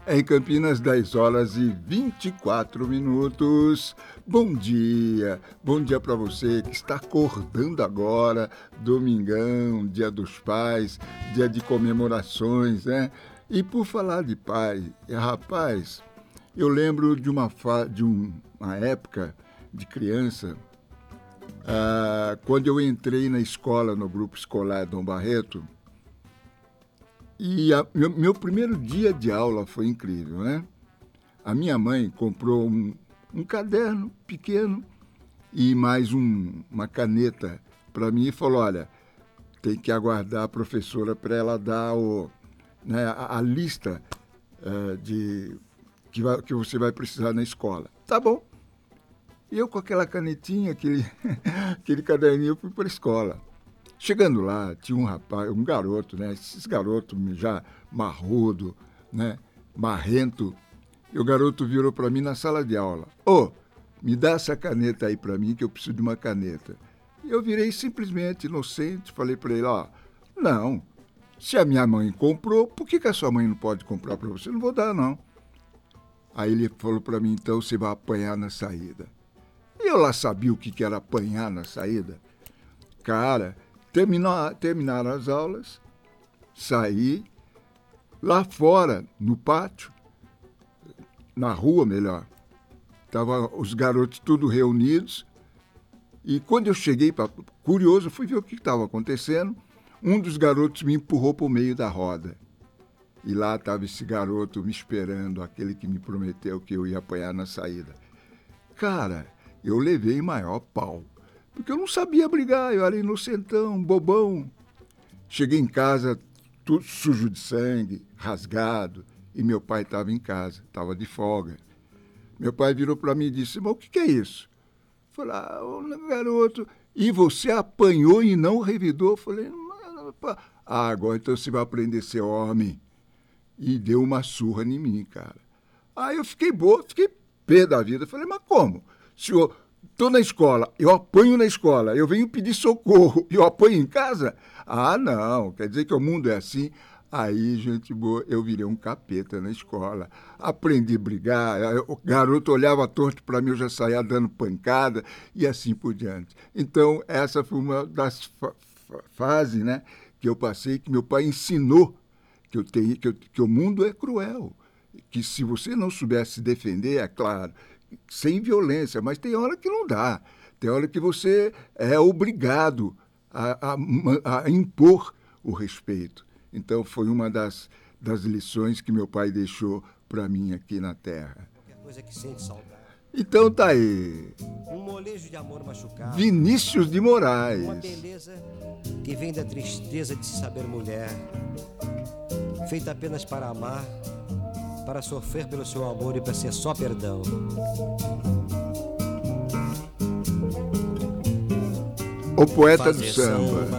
Em Campinas, 10 horas e 24 minutos. Bom dia para você que está acordando agora, domingão, dia dos pais, dia de comemorações, né? E por falar de pai, rapaz, eu lembro de uma época de criança, quando eu entrei na escola, no grupo escolar Dom Barreto. E meu primeiro dia de aula foi incrível, né? A minha mãe comprou um caderno pequeno e mais uma caneta para mim e falou, olha, tem que aguardar a professora para ela dar a lista que você vai precisar na escola. Tá bom. E eu com aquela canetinha, aquele caderninho, eu fui para a escola. Chegando lá, tinha um garoto, né? Esses garotos já marrudo, né? Marrento. E o garoto virou para mim na sala de aula. Me dá essa caneta aí para mim, que eu preciso de uma caneta. E eu virei simplesmente inocente, falei para ele, não, se a minha mãe comprou, por que a sua mãe não pode comprar para você? Não vou dar, não. Aí ele falou para mim, então você vai apanhar na saída. E eu lá sabia o que era apanhar na saída. Cara... Terminaram as aulas, saí, lá fora, no pátio, na rua, melhor, estavam os garotos todos reunidos, e quando eu cheguei, curioso, fui ver o que estava acontecendo, um dos garotos me empurrou para o meio da roda, e lá estava esse garoto me esperando, aquele que me prometeu que eu ia apanhar na saída. Cara, eu levei maior pau. Porque eu não sabia brigar, eu era inocentão, bobão. Cheguei em casa, tudo sujo de sangue, rasgado, e meu pai estava em casa, estava de folga. Meu pai virou para mim e disse, mas o que é isso? Eu falei, garoto, e você apanhou e não revidou? Eu falei, agora então você vai aprender a ser homem. E deu uma surra em mim, cara. Aí eu fiquei pé da vida. Eu falei, mas como? Senhor... Estou na escola, eu apanho na escola, eu venho pedir socorro, eu apanho em casa? Não, quer dizer que o mundo é assim? Aí, gente boa, eu virei um capeta na escola, aprendi a brigar, o garoto olhava torto para mim, eu já saía dando pancada e assim por diante. Então, essa foi uma das fases, né, que eu passei, que meu pai ensinou que o mundo é cruel, que se você não soubesse se defender, é claro, sem violência, mas tem hora que não dá. Tem hora que você é obrigado a impor o respeito. Então, foi uma das lições que meu pai deixou para mim aqui na Terra. Coisa que sente saudade. Então tá aí. Um molejo de amor machucado. Vinícius de Moraes. Uma beleza que vem da tristeza de se saber mulher, feita apenas para amar, para sofrer pelo seu amor e para ser só perdão. O poeta do samba.